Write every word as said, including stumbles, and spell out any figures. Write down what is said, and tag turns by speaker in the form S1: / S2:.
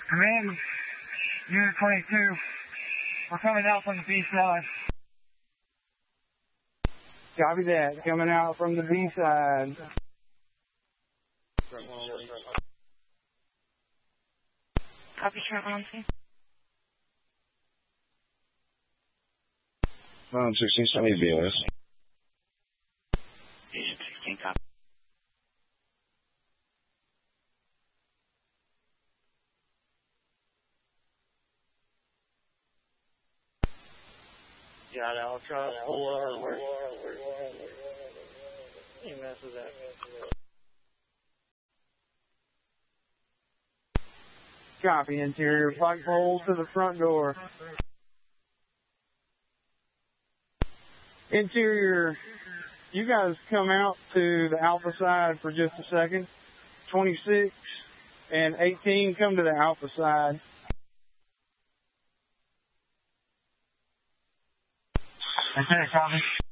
S1: Command, Unit twenty-two. We're coming out from the B side.
S2: Copy that. Coming out from the B side.
S3: Copy, Trent Monty.
S4: Um, sixteen seventy B O S.
S3: Agent sixteen, copy.
S5: Got Alcatraz four. E M S is that.
S2: Copy, interior flagpole to the front door. Interior, you guys come out to the Alpha side for just a second. twenty-six and eighteen come to the Alpha side.
S1: That's it, copy.